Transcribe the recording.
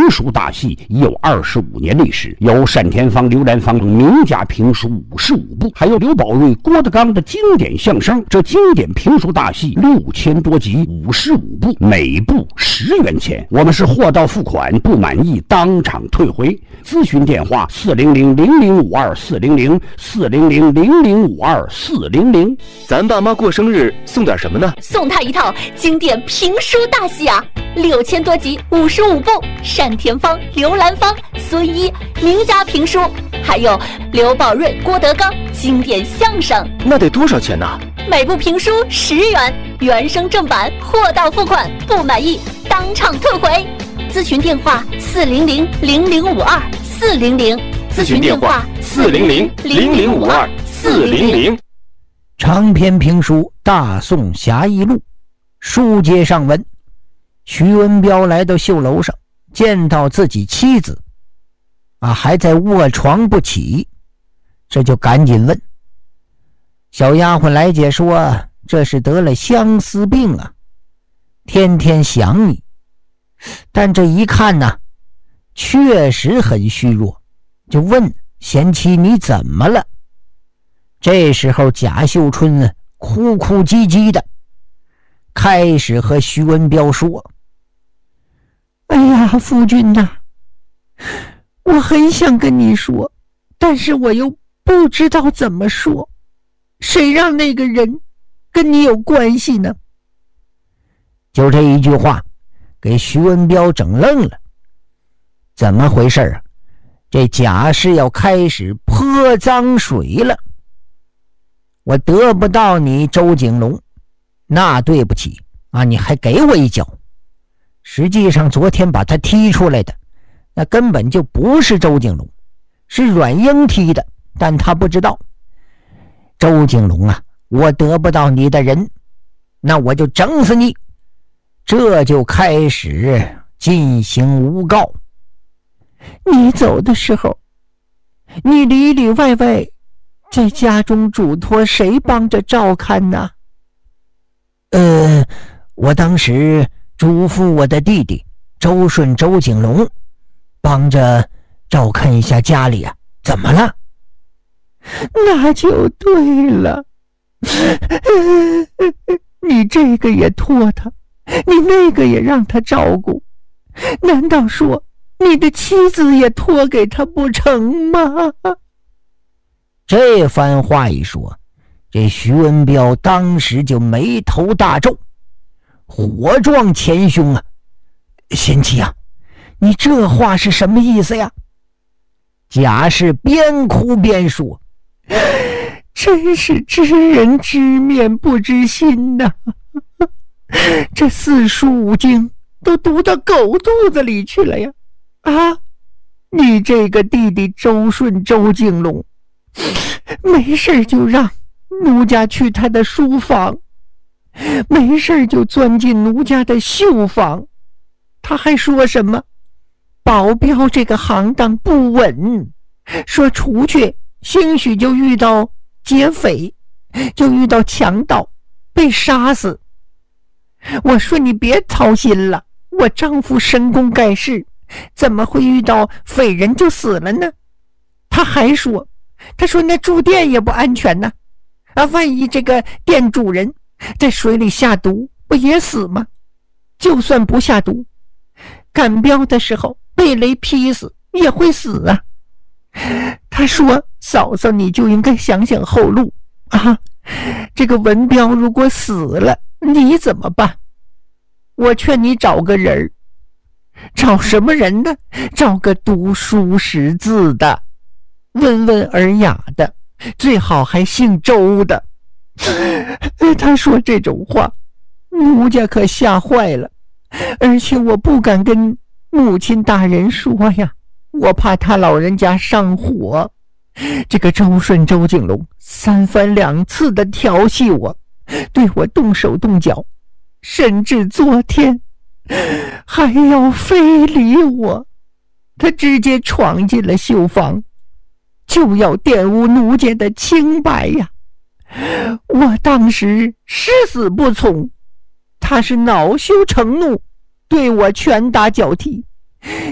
书大戏已有25年历史，有单田芳、刘兰芳名家评书55部，还有刘宝瑞、郭德纲的经典相声。这经典评书大戏6000多集，55部，每部10元钱。我们是货到付款，不满意当场退回。咨询电话400-0052-400，400-0052-400。 咱爸妈过生日送点什么呢？ 送他一套经典评书大戏啊，6000多集，55部，单田芳、刘兰芳、孙一名家评书，还有刘宝瑞、郭德纲经典相声。 那得多少钱呢？ 每部评书10元，原声正版，货到付款，不满意当场退回。咨询电话400-0052-400， 咨询电话400-0052-400。 长篇评书《大宋侠义录》，书接上文。徐文彪来到绣楼上，见到自己妻子还在卧床不起，这就赶紧问。小丫鬟来解说，这是得了相思病啊，天天想你。但这一看呢，确实很虚弱，就问贤妻你怎么了？这时候贾秀春哭哭唧唧的开始和徐文彪说：哎呀，夫君呐，我很想跟你说，但是我又不知道怎么说，谁让那个人跟你有关系呢？就这一句话给徐文彪整愣了。怎么回事啊？这贾氏要开始泼脏水了。我得不到你周景龙，那对不起啊，你还给我一脚。实际上昨天把他踢出来的那根本就不是周景龙，是阮英踢的，但他不知道。周景龙啊，我得不到你的人，那我就整死你。这就开始进行诬告。你走的时候，你里里外外在家中嘱托谁帮着照看呢？我当时嘱咐我的弟弟周顺、周景龙帮着照看一下家里啊。怎么了？那就对了。你这个也托他，你那个也让他照顾，难道说你的妻子也托给他不成吗？这番话一说，这徐文彪当时就眉头大皱，火撞前胸啊！贤妻啊，你这话是什么意思呀？贾氏边哭边说：真是知人知面不知心呐！这四书五经都读到狗肚子里去了呀！你这个弟弟周顺、周景龙没事就让奴家去他的书房，没事就钻进奴家的绣房，他还说什么保镖这个行当不稳，说出去兴许就遇到劫匪，就遇到强盗，被杀死。我说你别操心了，我丈夫神功盖世，怎么会遇到匪人就死了呢？他还说，他说那住店也不安全呢，万一这个店主人在水里下毒，不也死吗？就算不下毒，赶镖的时候被雷劈死也会死啊。他说，嫂嫂你就应该想想后路啊，这个文彪如果死了，你怎么办？我劝你找个人，找什么人呢？找个读书识字的，温文尔雅的，最好还姓周的。他说这种话，奴家可吓坏了，而且我不敢跟母亲大人说呀，我怕他老人家上火。这个周顺、周景龙3番2次的调戏我，对我动手动脚，甚至昨天还要非礼我。他直接闯进了绣房，就要玷污奴家的清白呀！我当时誓死不从，他是恼羞成怒，对我拳打脚踢。